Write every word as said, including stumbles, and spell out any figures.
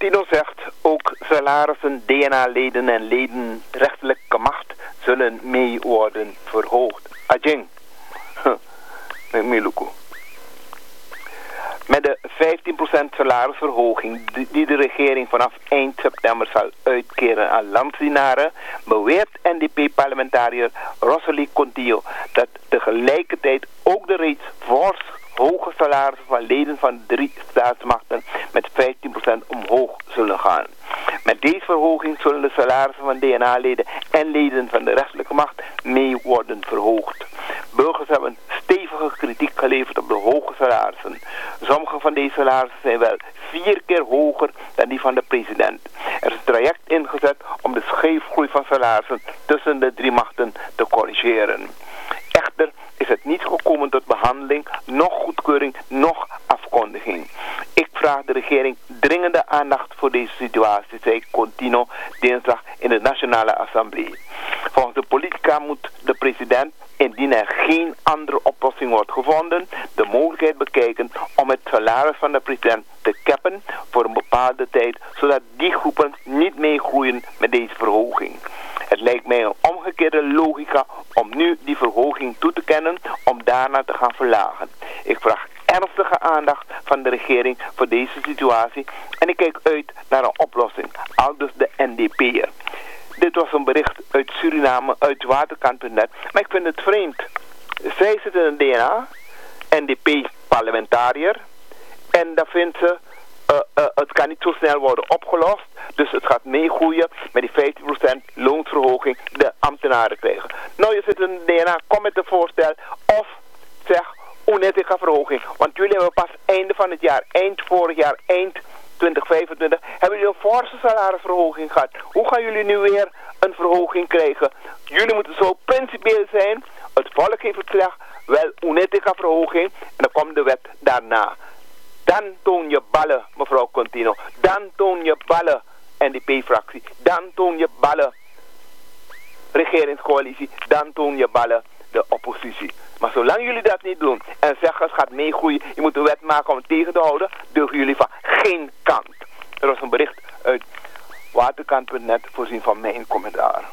Contino zegt ook salarissen, D N A-leden en leden rechterlijke macht zullen mee worden verhoogd. Ajeng. Miluku. Met de vijftien procent salarisverhoging die de regering vanaf eind september zal uitkeren aan landdienaren, beweert N D P-parlementariër Rosalie Contino dat tegelijkertijd ook de reeds fors hoge salarissen van leden van drie staatsmachten met vijftien procent omhoog zullen gaan. Met deze verhoging zullen de salarissen van D N A-leden en leden van de rechterlijke macht mee worden verhoogd. Burgers hebben stevige kritiek geleverd op de hoge salarissen. Sommige van deze salarissen zijn wel vier keer hoger dan die van de president. Er is een traject ingezet om de scheefgroei van salarissen tussen de drie machten te corrigeren. Echter is het niet gekomen tot behandeling, nog goedkeuring, nog afkondiging. Ik vraag de regering dringende aandacht voor deze situatie, zei Contino dinsdag in de Nationale Assemblée. Volgens de politica moet de president, indien er geen andere oplossing wordt gevonden, de mogelijkheid bekijken om het salaris van de president te cappen voor een bepaalde tijd, zodat die groepen niet meegroeien met deze verhoging. Het lijkt mij een omgekeerde logica om nu die verhoging toe te kennen, om daarna te gaan verlagen. Ik vraag ernstige aandacht van de regering voor deze situatie en ik kijk uit naar een oplossing, aldus de N D P'er. Dit was een bericht uit Suriname, uit waterkant punt net, maar ik vind het vreemd. Zij zitten in D N A, N D P-parlementariër, en dan vindt ze, uh, uh, het kan niet zo snel worden opgelost, dus het gaat meegroeien met die vijftien procent loonsverhoging die de ambtenaren krijgen. Nou, je zit in de D N A, kom met een voorstel, of zeg, onettige verhoging, want jullie hebben pas einde van het jaar, eind vorig jaar, eind twintig vijfentwintig, hebben jullie een forse salarisverhoging gehad. Hoe gaan jullie nu weer een verhoging krijgen? Jullie moeten zo principieel zijn. Het volk heeft het slecht, wel onettige verhoging en dan komt de wet daarna. Dan toon je ballen, mevrouw Contino. Dan toon je ballen, N D P-fractie. Dan toon je ballen, regeringscoalitie. Dan toon je ballen, de oppositie. Maar zolang jullie dat niet doen en zeggen het gaat meegroeien, je moet een wet maken om het tegen te houden, deugen jullie van geen kant. Er was een bericht uit waterkant punt net voorzien van mijn commentaar.